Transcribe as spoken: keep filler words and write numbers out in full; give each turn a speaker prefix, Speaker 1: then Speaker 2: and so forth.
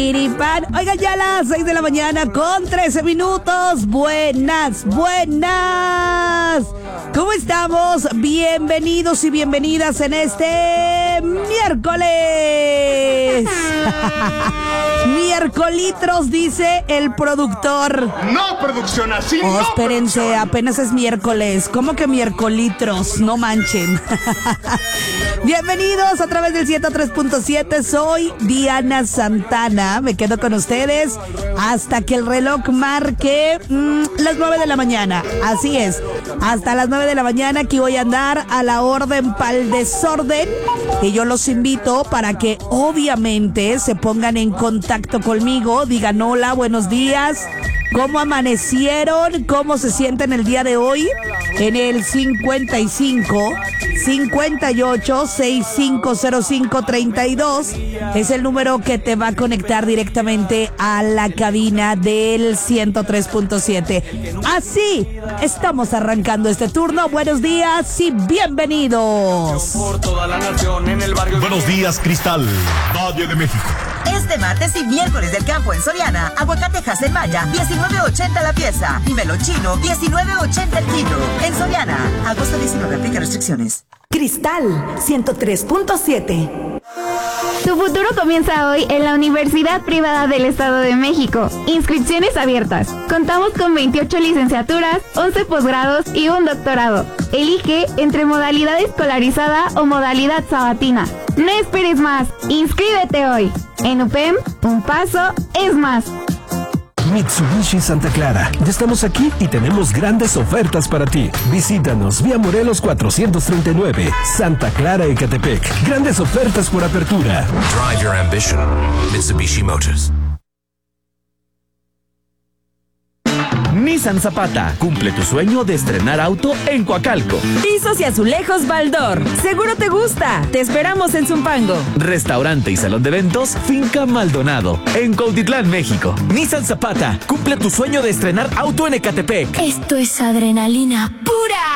Speaker 1: Iripán. Oigan, ya a las seis de la mañana con trece minutos. Buenas, buenas. ¿Cómo estamos? Bienvenidos y bienvenidas en este miércoles. Miércolitros, dice el productor.
Speaker 2: No, producción, así
Speaker 1: Oh,
Speaker 2: no,
Speaker 1: espérense,
Speaker 2: producción.
Speaker 1: apenas es miércoles. ¿Cómo que miércolitros? No manchen. Bienvenidos a través del ciento tres punto siete. Soy Diana Santana. Me quedo con ustedes hasta que el reloj marque mmm, las nueve de la mañana. Así es. Hasta las nueve de la mañana aquí voy a andar a la orden pa'l desorden. Y yo los invito para que obviamente se pongan en contacto conmigo. Digan hola, buenos días. ¿Cómo amanecieron? ¿Cómo se sienten el día de hoy? En el cincuenta y cinco, cincuenta y ocho, sesenta y cinco cero cinco, treinta y dos es el número que te va a conectar directamente a la cabina del ciento tres punto siete. Así estamos arrancando este turno. Buenos días y bienvenidos.
Speaker 3: Buenos días, Cristal, Valle de México.
Speaker 4: Este martes y miércoles del campo en Soriana, aguacatejas en Maya, diecinueve ochenta la pieza, y melochino, diecinueve ochenta el kilo. En Soriana, agosto diecinueve, aplica restricciones.
Speaker 5: Cristal ciento tres punto siete.
Speaker 6: Tu futuro comienza hoy en la Universidad Privada del Estado de México. Inscripciones abiertas. Contamos con veintiocho licenciaturas, once posgrados y un doctorado. Elige entre modalidad escolarizada o modalidad sabatina. No esperes más. Inscríbete hoy. En U P E M, un paso es más.
Speaker 7: Mitsubishi Santa Clara. Ya estamos aquí y tenemos grandes ofertas para ti. Visítanos vía Morelos cuatrocientos treinta y nueve, Santa Clara, Ecatepec. Grandes ofertas por apertura.
Speaker 8: Drive your ambition. Mitsubishi Motors.
Speaker 9: Nissan Zapata, cumple tu sueño de estrenar auto en Coacalco.
Speaker 10: Pisos y azulejos Baldor, seguro te gusta, te esperamos en Zumpango.
Speaker 9: Restaurante y salón de eventos Finca Maldonado, en Cuautitlán, México. Nissan Zapata, cumple tu sueño de estrenar auto en Ecatepec.
Speaker 11: Esto es adrenalina pura.